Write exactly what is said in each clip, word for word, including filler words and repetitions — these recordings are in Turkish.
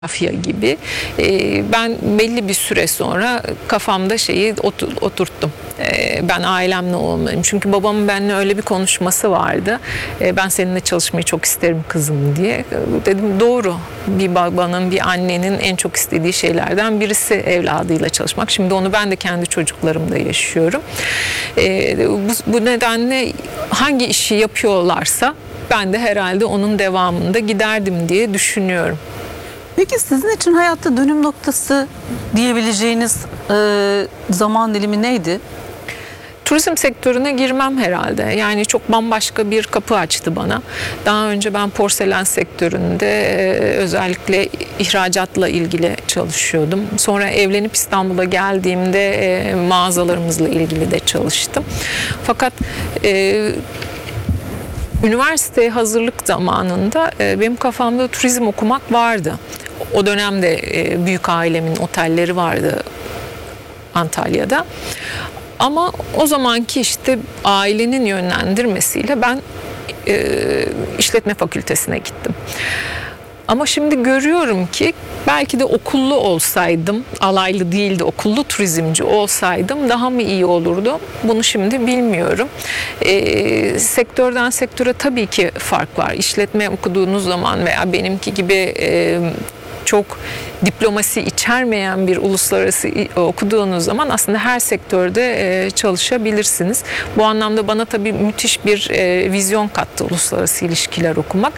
Afya gibi. Ee, ben belli bir süre sonra kafamda şeyi oturttum. Ee, ben ailemle olmalıyım. Çünkü babamın benimle öyle bir konuşması vardı. Ee, ben seninle çalışmayı çok isterim kızım diye. Dedim doğru. Bir babanın, bir annenin en çok istediği şeylerden birisi evladıyla çalışmak. Şimdi onu ben de kendi çocuklarımda yaşıyorum. Ee, bu, bu nedenle hangi işi yapıyorlarsa ben de herhalde onun devamında giderdim diye düşünüyorum. Peki sizin için hayatta dönüm noktası diyebileceğiniz e, zaman dilimi neydi? Turizm sektörüne girmem herhalde. Yani çok bambaşka bir kapı açtı bana. Daha önce ben porselen sektöründe e, özellikle ihracatla ilgili çalışıyordum. Sonra evlenip İstanbul'a geldiğimde e, mağazalarımızla ilgili de çalıştım. Fakat e, üniversiteye hazırlık zamanında e, benim kafamda turizm okumak vardı. O dönemde e, büyük ailemin otelleri vardı Antalya'da. Ama o zamanki işte ailenin yönlendirmesiyle ben e, işletme fakültesine gittim. Ama şimdi görüyorum ki belki de okullu olsaydım, alaylı değil de okullu turizmci olsaydım daha mı iyi olurdu? Bunu şimdi bilmiyorum. E, sektörden sektöre tabii ki fark var. İşletme okuduğunuz zaman veya benimki gibi e, çok diplomasi içermeyen bir uluslararası okuduğunuz zaman aslında her sektörde çalışabilirsiniz. Bu anlamda bana tabii müthiş bir vizyon kattı uluslararası ilişkiler okumak.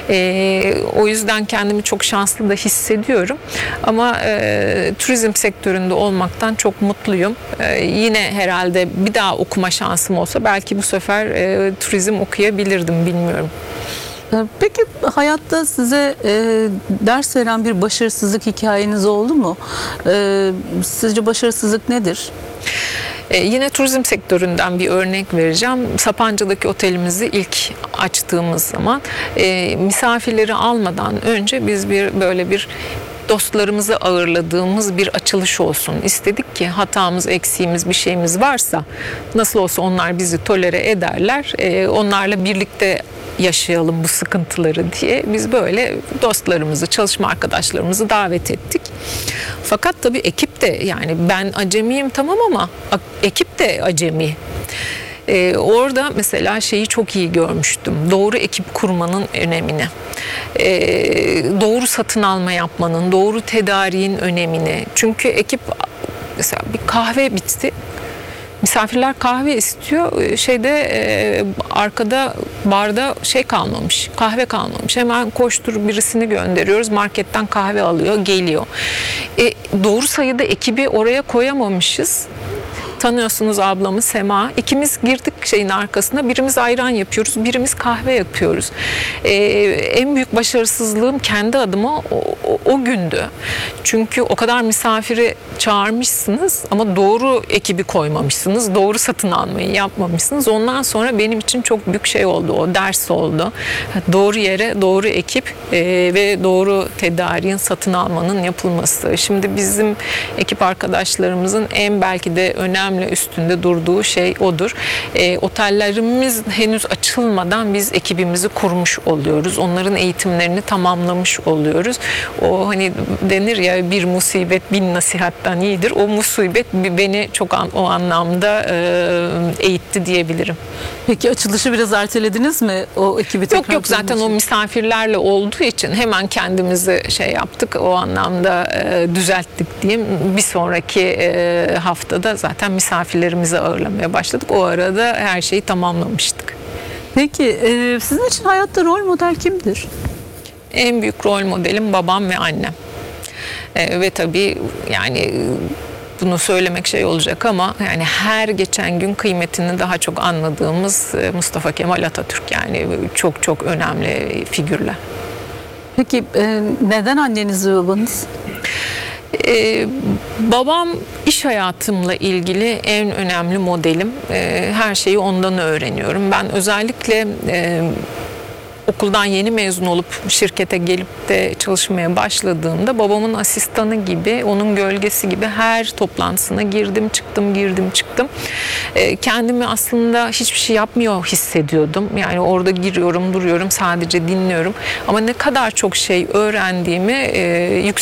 O yüzden kendimi çok şanslı da hissediyorum. Ama turizm sektöründe olmaktan çok mutluyum. Yine herhalde bir daha okuma şansım olsa belki bu sefer turizm okuyabilirdim, bilmiyorum. Peki hayatta size e, ders veren bir başarısızlık hikayeniz oldu mu? E, sizce başarısızlık nedir? Ee, yine turizm sektöründen bir örnek vereceğim. Sapanca'daki otelimizi ilk açtığımız zaman e, misafirleri almadan önce biz bir böyle bir dostlarımızı ağırladığımız bir açılış olsun istedik ki hatamız, eksiğimiz, bir şeyimiz varsa nasıl olsa onlar bizi tolere ederler. E, onlarla birlikte yaşayalım bu sıkıntıları diye biz böyle dostlarımızı, çalışma arkadaşlarımızı davet ettik. Fakat tabii ekip de, yani ben acemiyim tamam ama ekip de acemi. Ee, orada mesela şeyi çok iyi görmüştüm. Doğru ekip kurmanın önemini. Ee, doğru satın alma yapmanın, doğru tedariğin önemini. Çünkü ekip, mesela bir kahve bitti. Misafirler kahve istiyor. Şeyde e, arkada barda şey kalmamış, kahve kalmamış. Hemen koştur birisini gönderiyoruz. Marketten kahve alıyor, geliyor. E, doğru sayıda ekibi oraya koyamamışız. Tanıyorsunuz ablamı Sema. İkimiz girdik şeyin arkasına. Birimiz ayran yapıyoruz, birimiz kahve yapıyoruz. Ee, en büyük başarısızlığım kendi adıma o, o, o gündü. Çünkü o kadar misafiri çağırmışsınız ama doğru ekibi koymamışsınız. Doğru satın almayı yapmamışsınız. Ondan sonra benim için çok büyük şey oldu. O ders oldu. Doğru yere doğru ekip e, ve doğru tedariğin, satın almanın yapılması. Şimdi bizim ekip arkadaşlarımızın en belki de önemli üstünde durduğu şey odur. E, otellerimiz henüz açılmadan biz ekibimizi kurmuş oluyoruz. Onların eğitimlerini tamamlamış oluyoruz. O hani denir ya, bir musibet bin nasihattan iyidir. O musibet beni çok an, o anlamda e, eğitti diyebilirim. Peki açılışı biraz ertelediniz mi? O ekibi tekrar Yok yok zaten için? O misafirlerle olduğu için hemen kendimizi şey yaptık. O anlamda e, düzelttik diyeyim. Bir sonraki e, haftada zaten misafirlerimizi ağırlamaya başladık. O arada her şeyi tamamlamıştık. Peki e, sizin için hayatta rol model kimdir? En büyük rol modelim babam ve annem. E, ve tabii yani bunu söylemek şey olacak ama yani her geçen gün kıymetini daha çok anladığımız Mustafa Kemal Atatürk, yani çok çok önemli figürler. Peki e, neden anneniz ve babanız? Ee, babam iş hayatımla ilgili en önemli modelim. Ee, her şeyi ondan öğreniyorum. Ben özellikle e, okuldan yeni mezun olup şirkete gelip de çalışmaya başladığımda babamın asistanı gibi, onun gölgesi gibi her toplantısına girdim çıktım girdim çıktım. E, kendimi aslında hiçbir şey yapmıyor hissediyordum. Yani orada giriyorum, duruyorum, sadece dinliyorum. Ama ne kadar çok şey öğrendiğimi e,